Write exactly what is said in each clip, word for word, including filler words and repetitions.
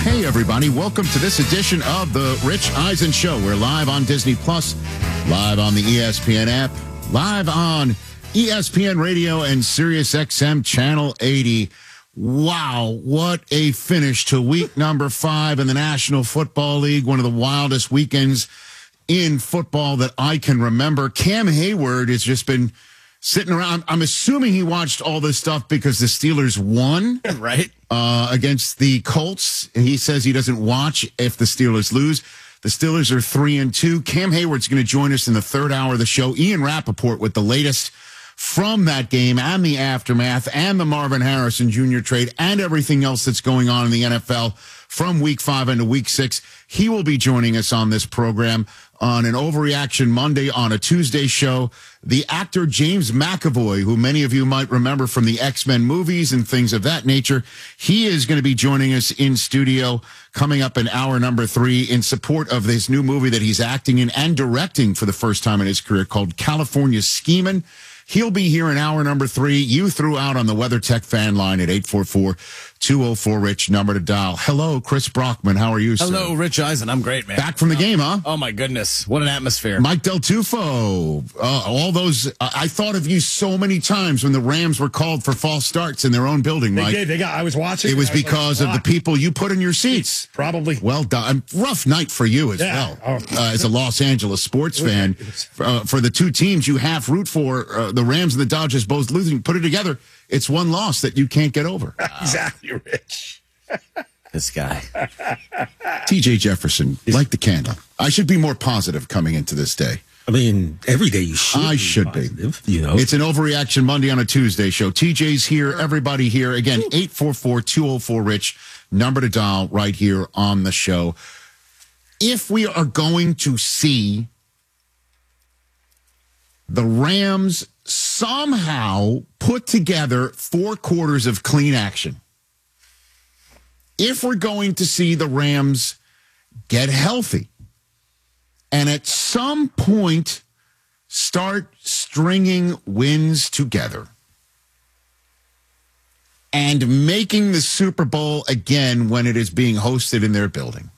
Hey, everybody. Welcome to this edition of the Rich Eisen Show. We're live on Disney Plus, live on the E S P N app, live on E S P N Radio and Sirius X M Channel eighty. Wow, what a finish to week number five in the National Football League. One of the wildest weekends in football that I can remember. Cam Hayward has just been sitting around. I'm assuming he watched all this stuff because the Steelers won. Right. Uh, against the Colts. He says he doesn't watch if the Steelers lose. The Steelers are three and two. Cam Hayward's going to join us in the third hour of the show. Ian Rappaport with the latest from that game and the aftermath and the Marvin Harrison Junior trade and everything else that's going on in the N F L from week five into week six. He will be joining us on this program on an Overreaction Monday on a Tuesday show. The actor James McAvoy, who many of you might remember from the X-Men movies and things of that nature, he is going to be joining us in studio coming up in hour number three in support of this new movie that he's acting in and directing for the first time in his career called California Schemin'. He'll be here in hour number three. You threw out on the WeatherTech fan line at eight four four, two oh four, RICH, number to dial. Hello, Chris Brockman. How are you, sir? Hello, Rich Eisen. I'm great, man. Back from the oh, game, huh? Oh, my goodness. What an atmosphere. Mike Del Tufo. Uh, all those. Uh, I thought of you so many times when the Rams were called for false starts in their own building, They Mike. did. They got. I was watching. It was I was because like, of the people you put in your seats. Probably. Well done. Rough night for you as Yeah. well. Oh. Uh, as a Los Angeles sports fan, uh, for the two teams you half root for, uh, the Rams and the Dodgers both losing, put it together, it's one loss that you can't get over. Exactly, Rich. This guy. T J Jefferson, light the candle. I should be more positive coming into this day. I mean, every day you should. I be should positive, be. You know, It's an Overreaction Monday on a Tuesday show. T J's here. Everybody here. Again, eight four four, two oh four, RICH. Number to dial right here on the show. If we are going to see the Rams somehow put together four quarters of clean action, if we're going to see the Rams get healthy and at some point start stringing wins together and making the Super Bowl again when it is being hosted in their building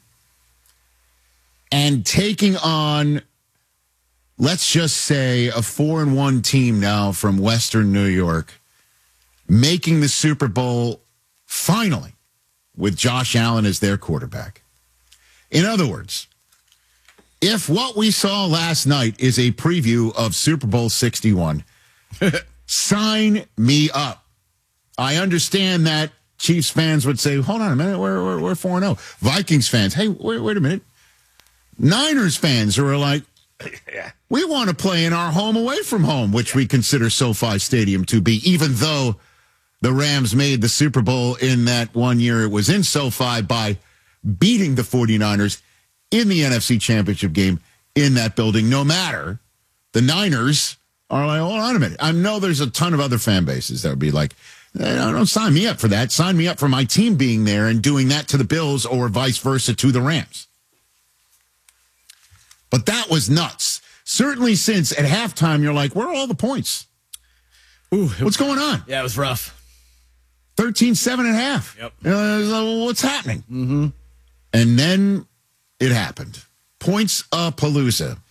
and taking on, let's just say, a four and one team now from Western New York, making the Super Bowl finally with Josh Allen as their quarterback. In other words, if what we saw last night is a preview of Super Bowl sixty-one, sign me up. I understand that Chiefs fans would say, hold on a minute, we're, we're, we're four and oh. Vikings fans, hey, wait, wait a minute. Niners fans who are like, Yeah. we want to play in our home away from home, which we consider SoFi Stadium to be, even though the Rams made the Super Bowl in that one year it was in SoFi by beating the 49ers in the N F C Championship game in that building. No matter, the Niners are like, hold on a minute. I know there's a ton of other fan bases that would be like, no, don't sign me up for that. Sign me up for my team being there and doing that to the Bills or vice versa to the Rams. But that was nuts. Certainly since at halftime, you're like, where are all the points? Ooh, What's going on? Yeah, it was rough. thirteen seven and a half. Yep. Uh, what's happening? Mm-hmm. And then it happened. Points a palooza.